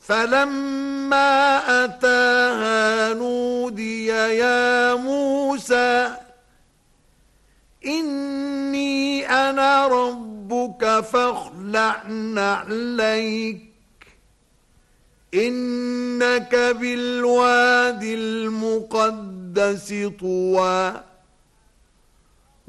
فلما أتاها نودي يا موسى إني أنا ربك فاخلع نعليك إنك بالوادي المقدس طوى